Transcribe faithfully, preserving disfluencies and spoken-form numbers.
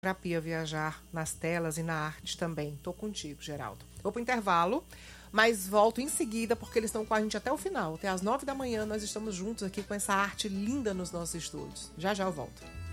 terapia viajar nas telas e na arte também. Tô contigo, Geraldo. Vou pro intervalo, mas volto em seguida porque eles estão com a gente até o final. Até às nove da manhã nós estamos juntos aqui com essa arte linda nos nossos estúdios. Já já eu volto.